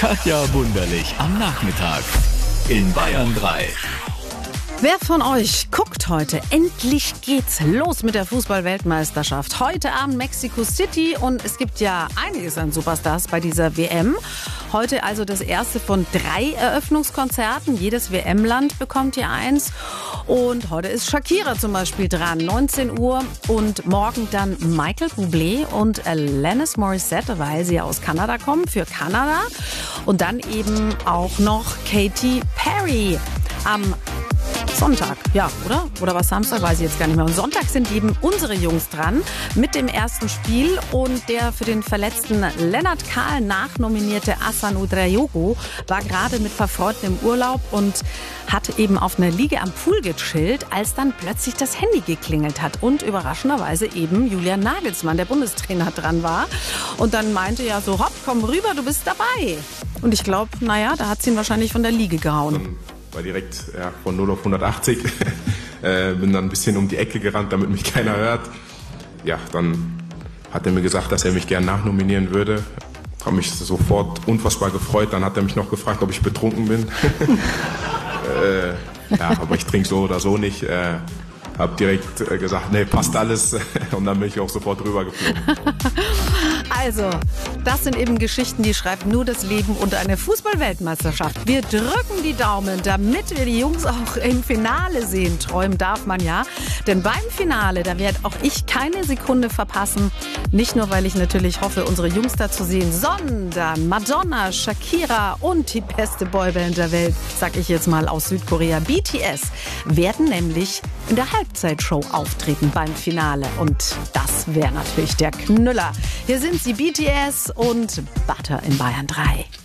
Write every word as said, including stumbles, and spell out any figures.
Katja Wunderlich am Nachmittag in Bayern drei. Wer von euch guckt heute? Endlich geht's los mit der Fußball-Weltmeisterschaft. Heute Abend Mexico City und es gibt ja einiges an Superstars bei dieser W M. Heute also das erste von drei Eröffnungskonzerten. Jedes W M-Land bekommt hier eins. Und heute ist Shakira zum Beispiel dran, neunzehn Uhr. Und morgen dann Michael Bublé und Alanis Morissette, weil sie aus Kanada kommen, für Kanada. Und dann eben auch noch Katy Perry am Sonntag, ja, oder? Oder was Samstag, weiß ich jetzt gar nicht mehr. Und Sonntag sind eben unsere Jungs dran mit dem ersten Spiel. Und der für den verletzten Lennart Kahl nachnominierte Hassan Ouedraogo war gerade mit Verfreunden im Urlaub und hat eben auf einer Liege am Pool gechillt, als dann plötzlich das Handy geklingelt hat. Und überraschenderweise eben Julian Nagelsmann, der Bundestrainer, dran war. Und dann meinte ja so, hopp, komm rüber, du bist dabei. Und ich glaube, naja, da hat sie ihn wahrscheinlich von der Liege gehauen. War direkt ja, von null auf hundertachtzig, äh, bin dann ein bisschen um die Ecke gerannt, damit mich keiner hört. Ja, dann hat er mir gesagt, dass er mich gern nachnominieren würde. Habe mich sofort unfassbar gefreut. Dann hat er mich noch gefragt, ob ich betrunken bin. äh, ja, aber ich trinke so oder so nicht. Äh, habe direkt äh, gesagt, nee, passt alles. Und dann bin ich auch sofort rübergeflogen. Also, das sind eben Geschichten, die schreibt nur das Leben und eine Fußball-Weltmeisterschaft. Wir drücken die Daumen, damit wir die Jungs auch im Finale sehen. Träumen darf man ja. Denn beim Finale, da werde auch ich keine Sekunde verpassen. Nicht nur, weil ich natürlich hoffe, unsere Jungs da zu sehen, sondern Madonna, Shakira und die beste Boyband der Welt, sag ich jetzt mal aus Südkorea, B T S, werden nämlich in der Halbzeitshow auftreten beim Finale. Und das wäre natürlich der Knüller. Hier sind sie, B T S und Butter in Bayern drei.